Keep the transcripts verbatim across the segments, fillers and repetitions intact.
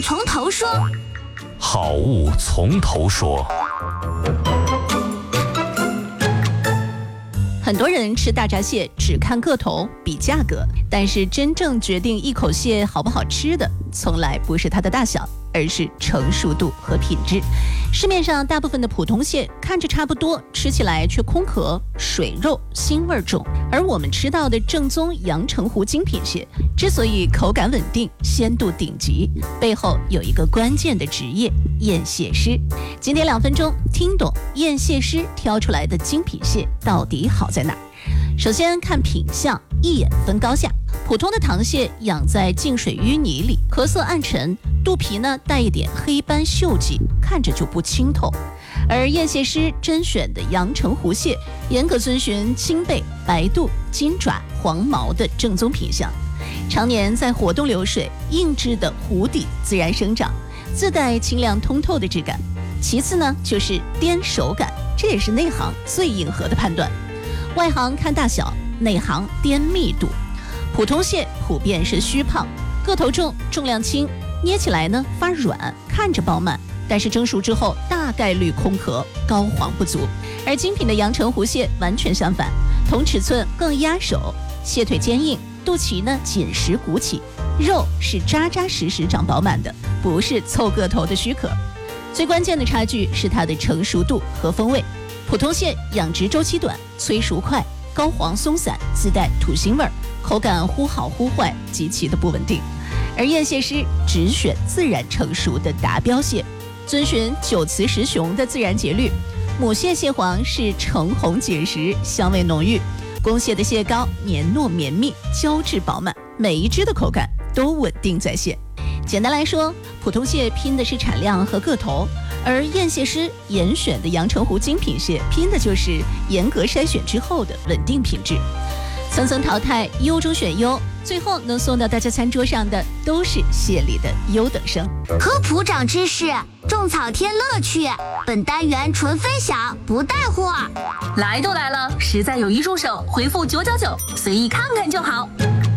从头说， 好物从头说。 很多人吃大闸蟹只看个头比价格，但是真正决定一口蟹好不好吃的，从来不是它的大小，而是成熟度和品质。市面上大部分的普通蟹看着差不多，吃起来却空壳、水肉、腥味重。而我们吃到的正宗阳澄湖精品蟹，之所以口感稳定、鲜度顶级，背后有一个关键的职业——验蟹师。今天两分钟听懂验蟹师挑出来的精品蟹到底好在哪儿。首先看品相，一眼分高下。普通的螃蟹养在净水淤泥里，壳色暗沉，肚皮呢带一点黑斑锈迹，看着就不清透。而验蟹师甄选的阳澄湖蟹，严格遵循青背、白肚、金爪、黄毛的正宗品相，常年在活动流水、硬质的湖底自然生长，自带清亮通透的质感。其次呢，就是掂手感，这也是内行最硬核的判断。外行看大小，内行掂密度。普通蟹普遍是虚胖，个头重，重量轻，捏起来呢发软，看着饱满，但是蒸熟之后大概率空壳，膏黄不足。而精品的阳澄湖蟹完全相反，同尺寸更压手，蟹腿坚硬，肚脐呢紧实鼓起，肉是扎扎实实长饱满的，不是凑个头的虚壳。最关键的差距是它的成熟度和风味。普通蟹养殖周期短，催熟快，膏黄松散，自带土腥味儿，口感忽好忽坏，极其的不稳定。而验蟹师只选自然成熟的达标蟹，遵循九雌十雄的自然节律。母蟹蟹黄是橙红结实，香味浓郁；公蟹的蟹膏黏糯绵密，胶质饱满，每一只的口感都稳定在线。简单来说，普通蟹拼的是产量和个头，而验蟹师严选的阳澄湖精品蟹拼的就是严格筛选之后的稳定品质。层层淘汰，优中选优，最后能送到大家餐桌上的都是蟹里的优等生。 科普长知识，种草添乐趣。本单元纯分享，不带货。 来都来了，实在有一入手，回复九九九，随意看看就好。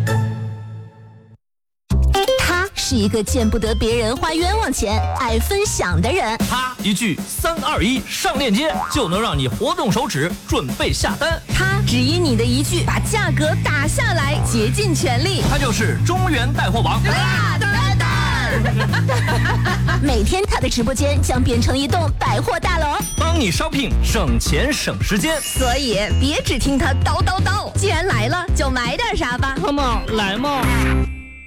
他是一个见不得别人花冤枉钱、爱分享的人。 他一句三二一上链接，就能让你活动手指准备下单。 他只因你的一句把价格打下来，竭尽全力。 他就是中原带货王大丹丹。 每天他的直播间将变成一栋百货大楼， 帮你 shopping 省钱省时间。 所以别只听他叨叨叨，既然来了，就买点啥吧。 Come on，来嘛！